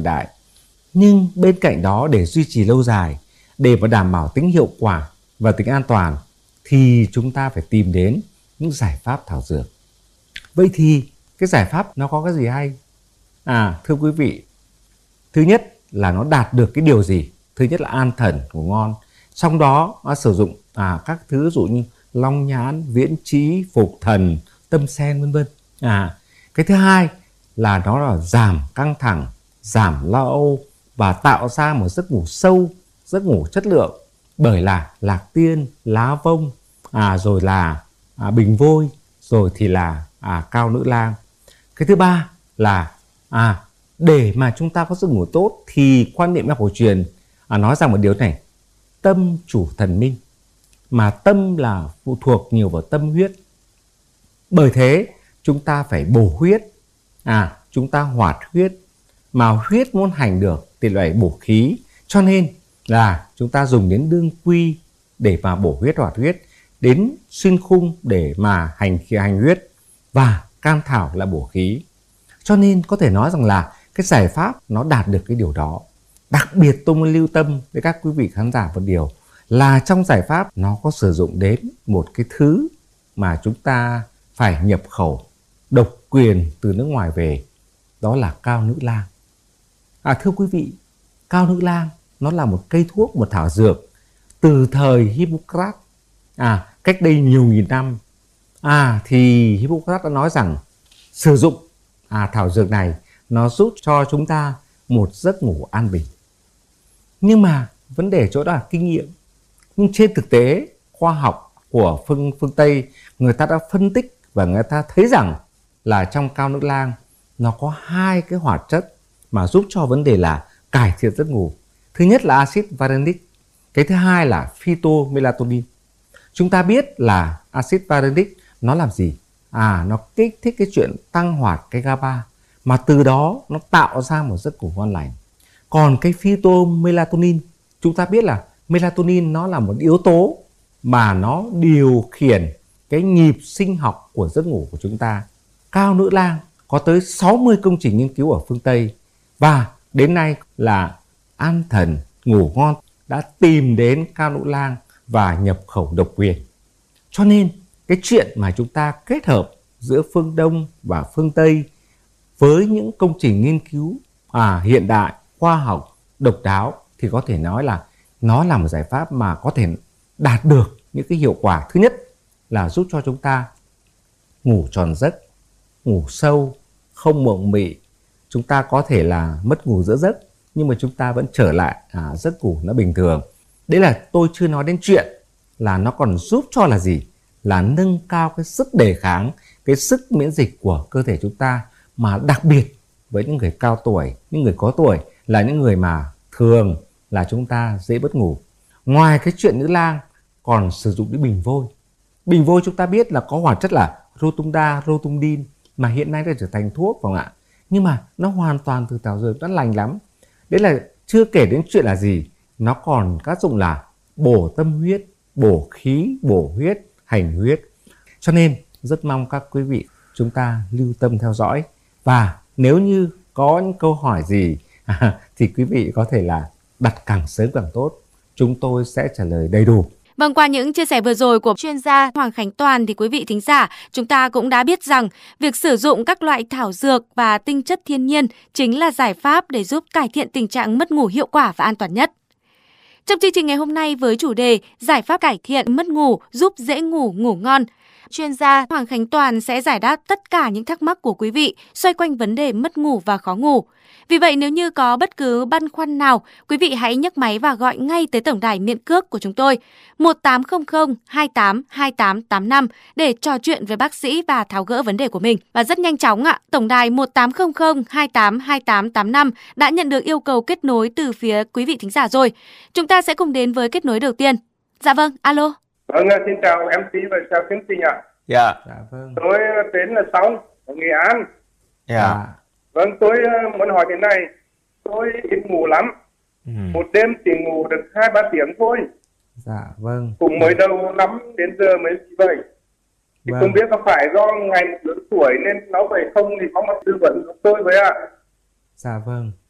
đại. Nhưng bên cạnh đó, để duy trì lâu dài, để mà đảm bảo tính hiệu quả và tính an toàn, thì chúng ta phải tìm đến những giải pháp thảo dược. Vậy thì cái giải pháp nó có cái gì hay? Thưa quý vị, thứ nhất là nó đạt được cái điều gì? Thứ nhất là an thần, ngủ ngon. Trong đó nó sử dụng các thứ ví dụ như long nhãn, viễn trí, phục thần, tâm sen vân vân. Cái thứ hai là nó là giảm căng thẳng, giảm lo âu và tạo ra một giấc ngủ sâu, giấc ngủ chất lượng, bởi là lạc tiên, lá vông, rồi là bình vôi, rồi thì là cao nữ lang. Cái thứ ba là để mà chúng ta có giấc ngủ tốt thì quan niệm y học cổ truyền nói rằng một điều này: tâm chủ thần minh, mà tâm là phụ thuộc nhiều vào tâm huyết. Bởi thế chúng ta phải bổ huyết, chúng ta hoạt huyết, mà huyết muốn hành được thì phải bổ khí, cho nên là chúng ta dùng đến đương quy để mà bổ huyết hoạt huyết, đến xuyên khung để mà hành huyết, và cam thảo là bổ khí. Cho nên có thể nói rằng là cái giải pháp nó đạt được cái điều đó. Đặc biệt tôi muốn lưu tâm với các quý vị khán giả một điều là trong giải pháp nó có sử dụng đến một cái thứ mà chúng ta phải nhập khẩu độc quyền từ nước ngoài về, đó là cao nữ lang. Thưa quý vị, cao nữ lang nó là một cây thuốc, một thảo dược từ thời Hippocrates, cách đây nhiều nghìn năm. Thì Hippocrates đã nói rằng sử dụng thảo dược này nó giúp cho chúng ta một giấc ngủ an bình. Nhưng mà vấn đề chỗ đó là kinh nghiệm. Nhưng trên thực tế, khoa học của phương Tây, người ta đã phân tích và người ta thấy rằng là trong cao nữ lang nó có hai cái hoạt chất mà giúp cho vấn đề là cải thiện giấc ngủ. Thứ nhất là axit valeric, cái thứ hai là phytomelatonin. Chúng ta biết là axit valeric nó làm gì? Nó kích thích cái chuyện tăng hoạt cái GABA, mà từ đó nó tạo ra một giấc ngủ ngon lành. Còn cái phytomelatonin, chúng ta biết là melatonin nó là một yếu tố mà nó điều khiển cái nhịp sinh học của giấc ngủ của chúng ta. Cao nữ lang có tới 60 công trình nghiên cứu ở phương Tây, và đến nay là an thần, ngủ ngon đã tìm đến cao nữ lang và nhập khẩu độc quyền. Cho nên cái chuyện mà chúng ta kết hợp giữa phương Đông và phương Tây với những công trình nghiên cứu hiện đại, khoa học, độc đáo, thì có thể nói là nó là một giải pháp mà có thể đạt được những cái hiệu quả. Thứ nhất là giúp cho chúng ta ngủ tròn giấc, ngủ sâu, không mộng mị. Chúng ta có thể là mất ngủ giữa giấc, nhưng mà chúng ta vẫn trở lại giấc ngủ nó bình thường. Đấy là tôi chưa nói đến chuyện là nó còn giúp cho là gì? Là nâng cao cái sức đề kháng, cái sức miễn dịch của cơ thể chúng ta. Mà đặc biệt với những người cao tuổi, những người có tuổi, là những người mà thường là chúng ta dễ mất ngủ. Ngoài cái chuyện nữ lang còn sử dụng đến bình vôi. Bình vôi chúng ta biết là có hoạt chất là rotunda, rotundin, mà hiện nay đã trở thành thuốc, phải không ạ? Nhưng mà nó hoàn toàn từ thảo dược, nó lành lắm. Đấy là chưa kể đến chuyện là gì? Nó còn tác dụng là bổ tâm huyết, bổ khí, bổ huyết, hành huyết. Cho nên rất mong các quý vị chúng ta lưu tâm theo dõi. Và nếu như có những câu hỏi gì thì quý vị có thể là đặt càng sớm càng tốt. Chúng tôi sẽ trả lời đầy đủ. Vâng, qua những chia sẻ vừa rồi của chuyên gia Hoàng Khánh Toàn thì quý vị thính giả, chúng ta cũng đã biết rằng việc sử dụng các loại thảo dược và tinh chất thiên nhiên chính là giải pháp để giúp cải thiện tình trạng mất ngủ hiệu quả và an toàn nhất. Trong chương trình ngày hôm nay với chủ đề giải pháp cải thiện mất ngủ giúp dễ ngủ, ngủ ngon, chuyên gia Hoàng Khánh Toàn sẽ giải đáp tất cả những thắc mắc của quý vị xoay quanh vấn đề mất ngủ và khó ngủ. Vì vậy nếu như có bất cứ băn khoăn nào, quý vị hãy nhấc máy và gọi ngay tới tổng đài miễn cước của chúng tôi 1800 28 2885 để trò chuyện với bác sĩ và tháo gỡ vấn đề của mình. Và rất nhanh chóng tổng đài 1800 28 2885 đã nhận được yêu cầu kết nối từ phía quý vị thính giả rồi. Chúng ta sẽ cùng đến với kết nối đầu tiên. Dạ vâng, alo. Vâng, xin chào MC và chào chương trình ạ. Dạ vâng. Tôi tên là Song, ở Nghệ An. Dạ. Vâng, tôi muốn hỏi thế này. Tôi ít ngủ lắm. Một đêm chỉ ngủ được 2-3 tiếng thôi. Dạ vâng. Cũng mới đầu năm đến giờ mới vậy. Thì không biết có phải do ngày một lớn tuổi nên nó vậy không, thì có một tư vấn của tôi với ạ. Dạ vâng.